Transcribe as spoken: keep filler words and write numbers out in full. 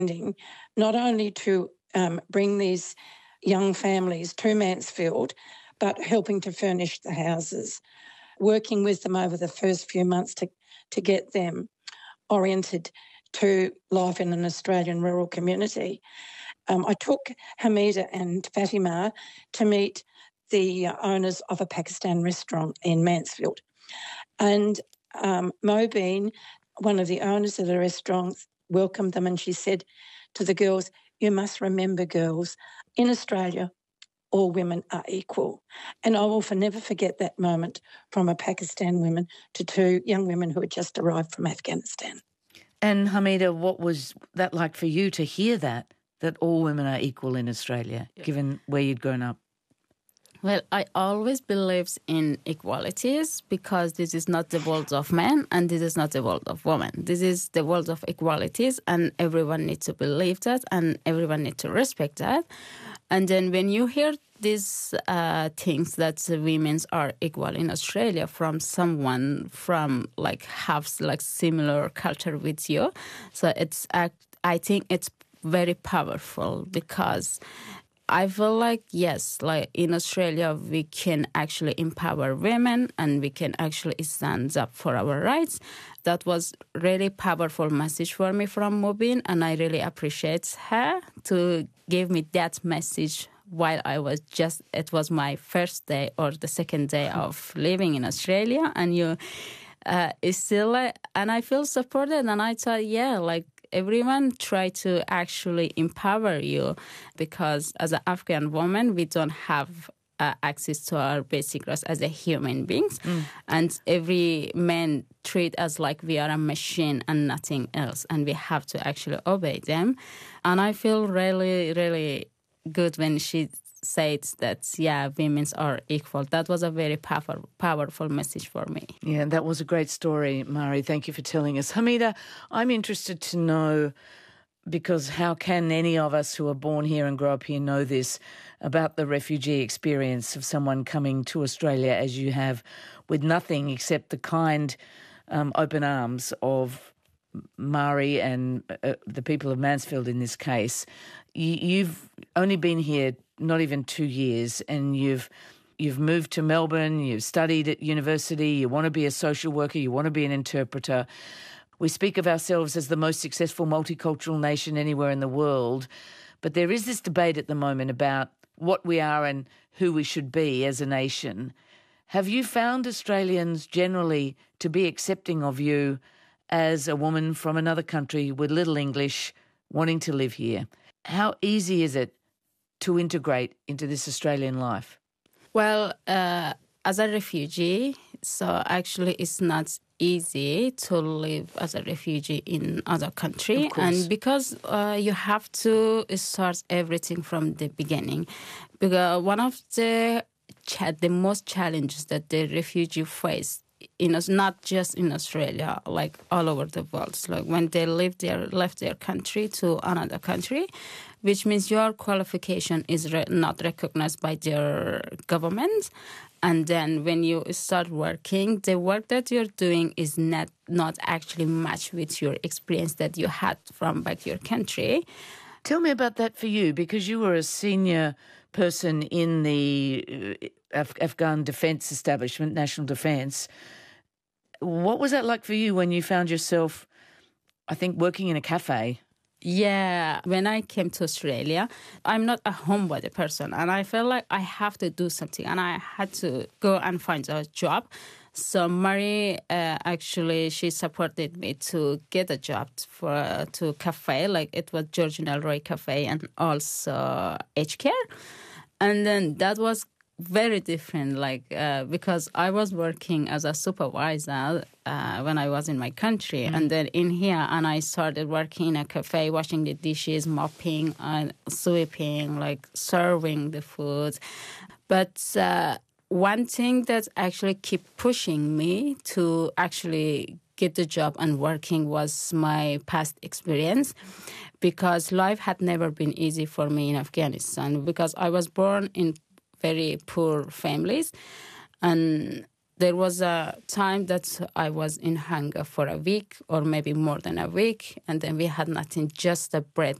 not only to um, bring these young families to Mansfield, but helping to furnish the houses, working with them over the first few months to, to get them oriented to life in an Australian rural community. Um, I took Hamida and Fatima to meet the owners of a Pakistan restaurant in Mansfield. And um, Mobeen, one of the owners of the restaurant, welcomed them, and she said to the girls, "You must remember, girls, in Australia, all women are equal." And I will never forget that moment from a Pakistan woman to two young women who had just arrived from Afghanistan. And Hamida, what was that like for you to hear that, that all women are equal in Australia, yeah. given where you'd grown up? Well, I always believed in equalities because this is not the world of men and this is not the world of women. This is the world of equalities, and everyone needs to believe that and everyone needs to respect that. And then when you hear these uh, things that women are equal in Australia from someone from like have like similar culture with you, so it's I think it's very powerful because I feel like, yes, like in Australia, we can actually empower women and we can actually stand up for our rights. That was really powerful message for me from Mobeen, and I really appreciate her to give me that message while I was just, it was my first day or the second day of living in Australia, and you, uh, it's still, uh, and I feel supported, and I thought, yeah, like, everyone try to actually empower you because as an Afghan woman, we don't have uh, access to our basic rights as a human beings. Mm. And every man treat us like we are a machine and nothing else. And we have to actually obey them. And I feel really, really good when she said that, yeah, women are equal. That was a very powerful, powerful message for me. Yeah, that was a great story, Mari. Thank you for telling us. Hamida, I'm interested to know, because how can any of us who are born here and grow up here know this, about the refugee experience of someone coming to Australia as you have with nothing except the kind um, open arms of Mari and uh, the people of Mansfield in this case. You, you've only been here not even two years, and you've you've moved to Melbourne, you've studied at university, you want to be a social worker, you want to be an interpreter. We speak of ourselves as the most successful multicultural nation anywhere in the world, but there is this debate at the moment about what we are and who we should be as a nation. Have you found Australians generally to be accepting of you as a woman from another country with little English wanting to live here? How easy is it to integrate into this Australian life? Well, uh, as a refugee, so actually it's not easy to live as a refugee in other country. And because uh, you have to start everything from the beginning. Because one of the cha- the most challenges that the refugee face in us, not just in Australia, like all over the world. So like when they leave their left their country to another country, which means your qualification is re- not recognized by their government. And then when you start working, the work that you're doing is not, not actually matched with your experience that you had from back your country. Tell me about that for you, because you were a senior person in the Af- Afghan Defence Establishment, National Defence. What was that like for you when you found yourself, I think, working in a cafe? Yeah, when I came to Australia, I'm not a homebody person, and I felt like I have to do something, and I had to go and find a job. So Mari, uh, actually, she supported me to get a job for uh, to cafe, like it was Georgian Elroy Cafe and also Aged Care. And then that was very different, like uh, because I was working as a supervisor uh, when I was in my country, mm. and then in here, and I started working in a cafe, washing the dishes, mopping, and sweeping, like serving the food. But uh, one thing that actually kept pushing me to actually get the job and working was my past experience, because life had never been easy for me in Afghanistan, because I was born in very poor families, and there was a time that I was in hunger for a week or maybe more than a week, and then we had nothing, just the bread